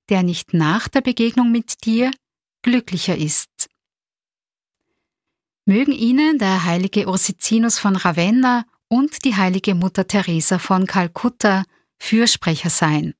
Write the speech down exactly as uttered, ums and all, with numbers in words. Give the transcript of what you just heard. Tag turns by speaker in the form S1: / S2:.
S1: der nicht nach der Begegnung mit dir glücklicher ist. Mögen Ihnen der heilige Ursicinus von Ravenna und die heilige Mutter Teresa von Kalkutta Fürsprecher sein.